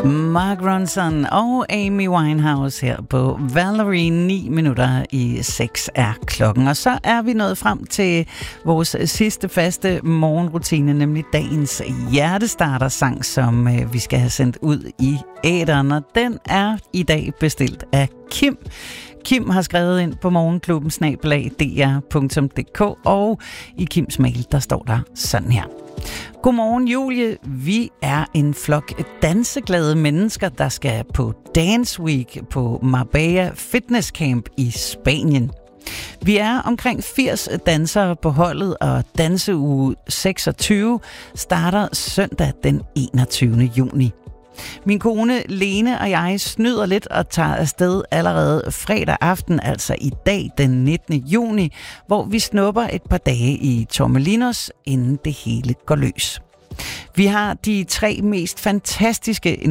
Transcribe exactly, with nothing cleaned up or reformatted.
Mark Ronson og Amy Winehouse her på Valerie. Ni minutter i seks er klokken. Og så er vi nået frem til vores sidste faste morgenrutine, nemlig dagens hjertestarter-sang, som øh, vi skal have sendt ud i æteren. Og den er i dag bestilt af Kim. Kim har skrevet ind på morgenklubben snabel-a d r punktum d k, og i Kims mail, der står der sådan her. Godmorgen, Julie. Vi er en flok danseglade mennesker, der skal på Dance Week på Marbella Fitness Camp i Spanien. Vi er omkring firs dansere på holdet, og danseuge seksogtyve starter søndag den enogtyvende juni. Min kone Lene og jeg snyder lidt og tager afsted allerede fredag aften, altså i dag den nittende juni, hvor vi snupper et par dage i Torremolinos, inden det hele går løs. Vi har de tre mest fantastiske